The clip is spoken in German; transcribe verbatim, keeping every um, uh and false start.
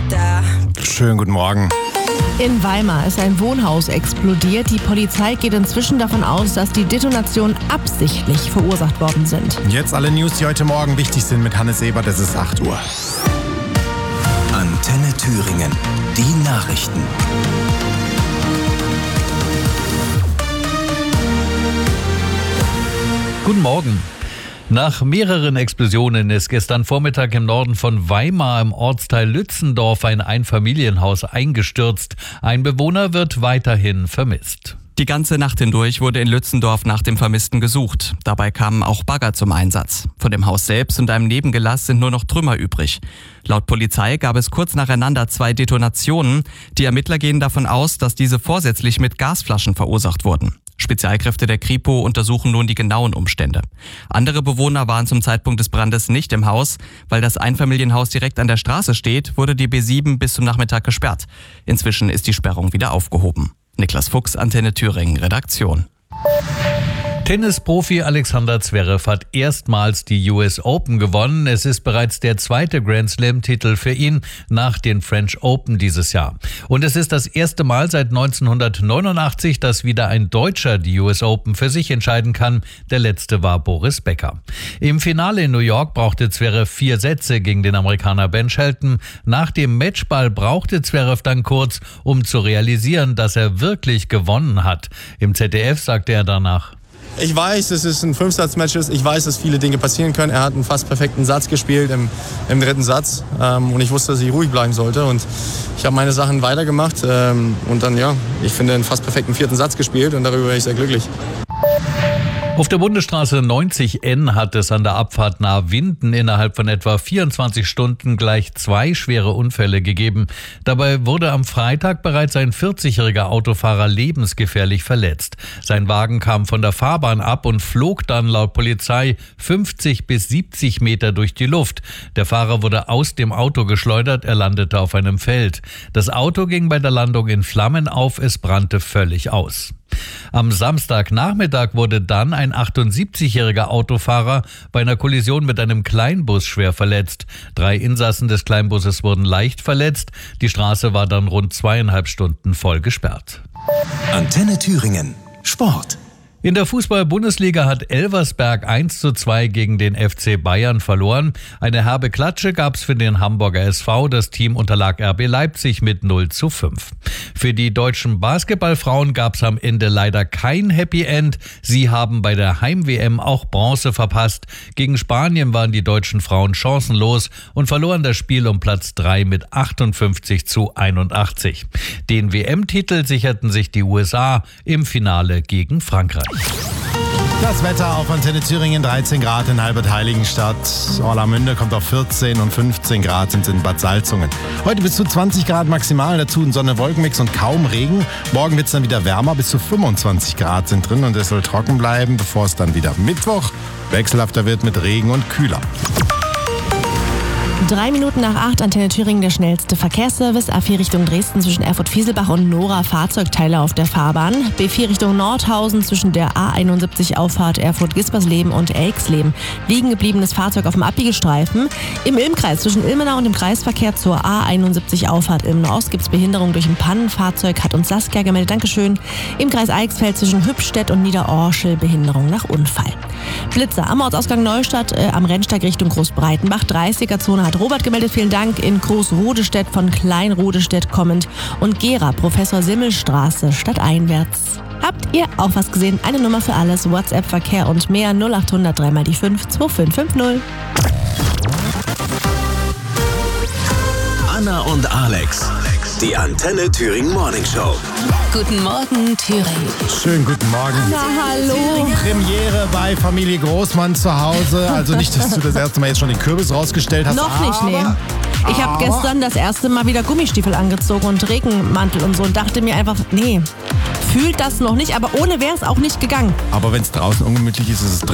Schönen guten Morgen. In Weimar ist ein Wohnhaus explodiert. Die Polizei geht inzwischen davon aus, dass die Detonationen absichtlich verursacht worden sind. Jetzt alle News, die heute Morgen wichtig sind mit Hannes Ebert. Es ist acht Uhr. Antenne Thüringen. Die Nachrichten. Guten Morgen. Nach mehreren Explosionen ist gestern Vormittag im Norden von Weimar im Ortsteil Lützendorf ein Einfamilienhaus eingestürzt. Ein Bewohner wird weiterhin vermisst. Die ganze Nacht hindurch wurde in Lützendorf nach dem Vermissten gesucht. Dabei kamen auch Bagger zum Einsatz. Von dem Haus selbst und einem Nebengelass sind nur noch Trümmer übrig. Laut Polizei gab es kurz nacheinander zwei Detonationen. Die Ermittler gehen davon aus, dass diese vorsätzlich mit Gasflaschen verursacht wurden. Spezialkräfte der Kripo untersuchen nun die genauen Umstände. Andere Bewohner waren zum Zeitpunkt des Brandes nicht im Haus. Weil das Einfamilienhaus direkt an der Straße steht, wurde die B sieben bis zum Nachmittag gesperrt. Inzwischen ist die Sperrung wieder aufgehoben. Niklas Fuchs, Antenne Thüringen, Redaktion. Tennisprofi Alexander Zverev hat erstmals die U S Open gewonnen. Es ist bereits der zweite Grand Slam-Titel für ihn nach den French Open dieses Jahr. Und es ist das erste Mal seit neunzehnhundertneunundachtzig, dass wieder ein Deutscher die U S Open für sich entscheiden kann. Der letzte war Boris Becker. Im Finale in New York brauchte Zverev vier Sätze gegen den Amerikaner Ben Shelton. Nach dem Matchball brauchte Zverev dann kurz, um zu realisieren, dass er wirklich gewonnen hat. Im Z D F sagte er danach: Ich weiß, dass es ein Fünfsatz-Match ist. Ich weiß, dass viele Dinge passieren können. Er hat einen fast perfekten Satz gespielt im, im dritten Satz. Ähm, und ich wusste, dass ich ruhig bleiben sollte. Und ich habe meine Sachen weitergemacht. Ähm, und dann, ja, ich finde, einen fast perfekten vierten Satz gespielt. Und darüber bin ich sehr glücklich. Auf der Bundesstraße neunzig N hat es an der Abfahrt nahe Winden innerhalb von etwa vierundzwanzig Stunden gleich zwei schwere Unfälle gegeben. Dabei wurde am Freitag bereits ein vierzigjähriger Autofahrer lebensgefährlich verletzt. Sein Wagen kam von der Fahrbahn ab und flog dann laut Polizei fünfzig bis siebzig Meter durch die Luft. Der Fahrer wurde aus dem Auto geschleudert, er landete auf einem Feld. Das Auto ging bei der Landung in Flammen auf, es brannte völlig aus. Am Samstagnachmittag wurde dann ein achtundsiebzigjähriger Autofahrer bei einer Kollision mit einem Kleinbus schwer verletzt. Drei Insassen des Kleinbusses wurden leicht verletzt. Die Straße war dann rund zweieinhalb Stunden voll gesperrt. Antenne Thüringen. Sport. In der Fußball-Bundesliga hat Elversberg eins zu zwei gegen den F C Bayern verloren. Eine herbe Klatsche gab's für den Hamburger S V. Das Team unterlag R B Leipzig mit null zu fünf. Für die deutschen Basketballfrauen gab's am Ende leider kein Happy End. Sie haben bei der Heim-W M auch Bronze verpasst. Gegen Spanien waren die deutschen Frauen chancenlos und verloren das Spiel um Platz drei mit achtundfünfzig zu einundachtzig. Den W M-Titel sicherten sich die U S A im Finale gegen Frankreich. Das Wetter auf Antenne Thüringen, dreizehn Grad in Halbert-Heiligenstadt. Orlamünde kommt auf vierzehn und fünfzehn Grad sind in Bad Salzungen. Heute bis zu zwanzig Grad maximal, dazu ein Sonne-Wolkenmix und kaum Regen. Morgen wird es dann wieder wärmer, bis zu fünfundzwanzig Grad sind drin und es soll trocken bleiben, bevor es dann wieder Mittwoch wechselhafter wird mit Regen und kühler. Drei Minuten nach acht, Antenne Thüringen, der schnellste Verkehrsservice. A vier Richtung Dresden zwischen Erfurt-Fieselbach und Nora, Fahrzeugteile auf der Fahrbahn. B vier Richtung Nordhausen zwischen der A einundsiebzig Auffahrt Erfurt-Gispersleben und Elksleben. Liegen gebliebenes Fahrzeug auf dem Abbiegestreifen. Im Ilmkreis zwischen Ilmenau und dem Kreisverkehr zur A einundsiebzig Auffahrt Ilmenau-Ost gibt es Behinderung durch ein Pannenfahrzeug, hat uns Saskia gemeldet. Dankeschön. Im Kreis Eichsfeld zwischen Hübstedt und Niederorschel Behinderung nach Unfall. Blitzer am Ortsausgang Neustadt äh, am Rennsteig Richtung Großbreitenbach. dreißiger-Zone hat Robert gemeldet, vielen Dank. In Großrodestedt von Kleinrodestedt kommend und Gera, Professor Simmelstraße stadteinwärts. Habt ihr auch was gesehen? Eine Nummer für alles, WhatsApp, Verkehr und mehr null acht hundert drei mal die fünf zwei fünf fünf null. Anna und Alex, die Antenne Thüringen Morning Show. Guten Morgen, Thüringen. Schönen guten Morgen. Na, hallo. Premiere bei Familie Großmann zu Hause. Also nicht, dass du das erste Mal jetzt schon den Kürbis rausgestellt hast. Noch nicht, nee. Ich habe gestern das erste Mal wieder Gummistiefel angezogen und Regenmantel und so und dachte mir einfach, nee, fühlt das noch nicht, aber ohne wäre es auch nicht gegangen. Aber wenn es draußen ungemütlich ist, ist es drin